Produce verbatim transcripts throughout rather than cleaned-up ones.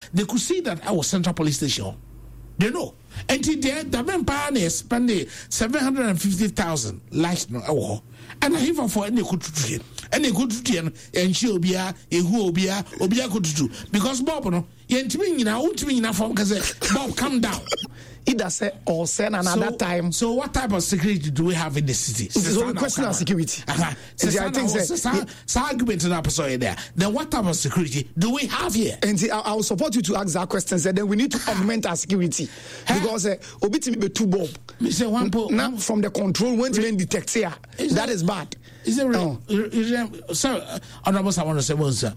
they could see that I was Central Police Station. They know. And today, the men spend seven hundred fifty thousand likes no hour. And I even for any good to do. Any good to do. And she will be a who will be a good to do. Because Bob, no, you ain't me now, won't me now from because Bob, come down. Either say or send another so, time. So, what type of security do we have in the city? It's a question of security. Uh-huh. So, I think that's argument in that episode there. Then, what type of security do we have here? And see, I, I will support you to ask that question. And then we need to augment our security because obiti me be too bob. Now from the control when to detect here, that is bad. Is it real? Oh. So, honorable, I want to say, well, sir,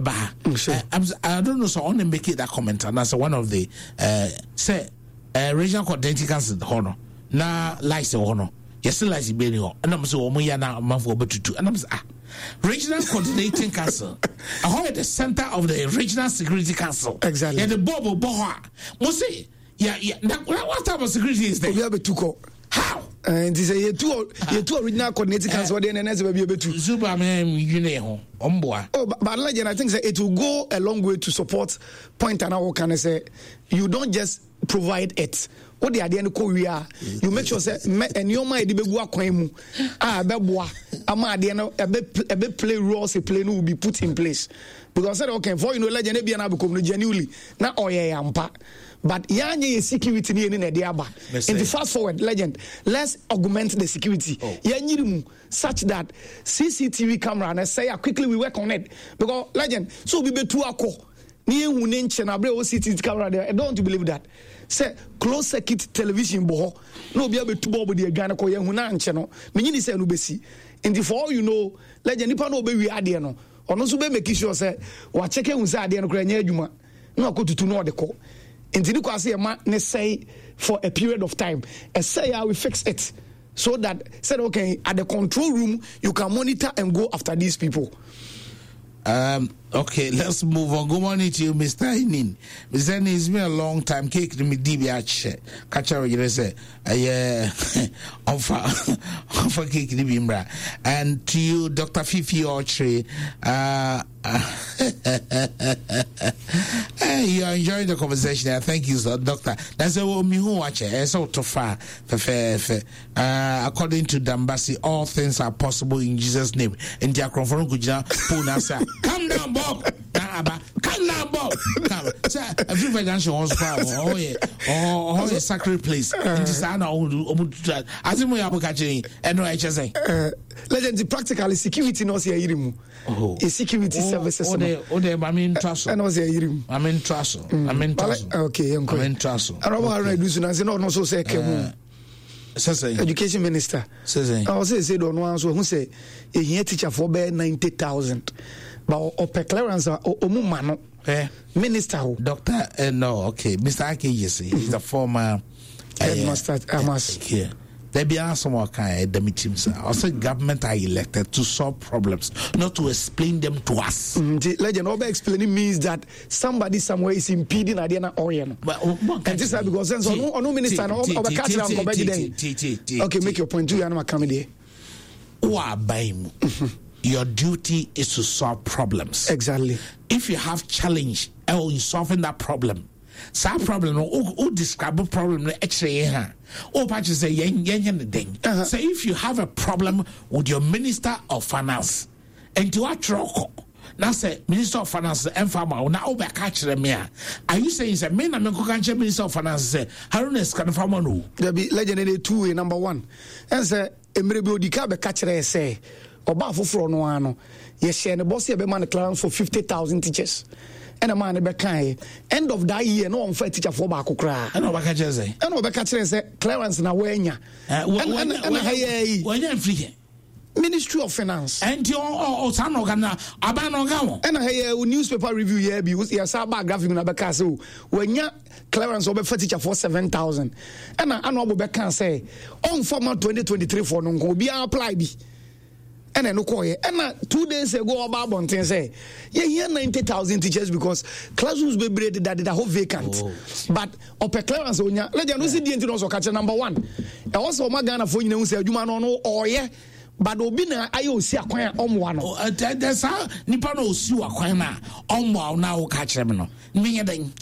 I don't know. So, I want to make it that comment, and that's one of the uh, say. Uh, regional coordinating council hono na lies hono yes lies be ni ho and I'm so omo ya na manfo obetutu and I'm say ah regional coordinating council I at the center of the regional security council exactly yeah the bobo boho mo say yeah yeah what type of security is there? How? And this is a two a two original coordinating council there and next be obetu superman you know omboa oh but, but legend I think say it will go a long way to support point and how can I say you don't just provide it. What the idea ko we are you make sure say and your mind be go akwan mu ah be boa ama ade no e be play roles a play no will be put in place because said okay for you know legend e be na be community genuinely na oye yampa but yanye security ni na de aba in the fast forward legend let's augment the security oh. Yanyirimu such that C C T V camera and say quickly we work on it because legend so be be two akọ ni ehun ne nche na bre o C C T V camera there I don't want to believe that say closed circuit television bo no obi abetu bobo de adwan ko ye hu na nche no menyini say no besi and for all you know legend nipa no obewi ade no ono so be make sure say wa check hu say ade no kra nya adwuma na akotutu no de ko ntini kwa say ma ne say for a period of time and say how we fix it so that said okay at the control room you can monitor and go after these people. Um, okay, let's move on. Good morning to you, Mister Inin. Mister Inin, it's been a long time. Cake to me, D B H. Catch up, you say, yeah, offer, offer cake to me, and to you, Doctor Fifi Orchard. Uh, hey, you are enjoying the conversation. Thank you, sir, Doctor. That's a woman who watch it. It's all too far. Uh, according to Dambasi, all things are possible in Jesus' name. And the Akron Kujina Punasa. Come down, Bob. Come down, Bob. Come. Sir, every financial was power. Oh, yeah. Oh, oh, a sacred place. In this honor, I think we are catching and no H S A. Legend, practically security no see irimu. Oh, a security oh, services. Oh, they, oh, they, I'm in trust. I know see irimu. I'm in trust. I'm in trust. Okay, I'm in trust. I don't want to do so. I say no, no, so say kemu. Education minister. Say I say say don't know so who say a year teacher for be ninety thousand. But or per clearance or omumano. Eh, minister who? Doctor uh, no, okay. Mister Akeyesi, he's the former headmaster. I must here. There be some kind of meetings. Also, government are elected to solve problems, not to explain them to us. Mm, legend over explaining means that somebody somewhere is impeding Adena Orion. But and this is because sense no no minister no over catch am go back. Okay, make your point. Do you know comedy? Wa baimu. Your duty is to solve problems. Exactly. If you have challenge in solving that problem, some problem who describe a problem actually oh patches say yen yen the thing. So if you have a problem with your minister of finance and you are troco now say minister of finance and farmer now over catch them here, are you saying say me na me go catch minister of finance say harness can farmer no there be legend two way number one and say emre bi odika be catch re say oba foforo no ano ye share ne boss ye be man clearance for fifty thousand teachers. And a man be kind. End of that year, no one fight teacher for back cry. And over catch say. And over catch say clearance na wenya. And and hey. When you free. Ministry of Finance. And your oh san organa abano gawo. And hey newspaper review here be was your ba graphic na be ka say wenya clearance over teacher for seven thousand. And I no be can say on formal twenty twenty-three for no go be apply bi. And then no call and two days ago about Bonten say yeah here ninety thousand teachers because classrooms be bread that the whole vacant oh. But upper clearance onya legend no see the entry also catch number one e also ma Ghana for nyina say adwuma no no oye but obi na ayo osi akwan omwa no there's a nipa no osi akwan na omwa na wo catch them no me den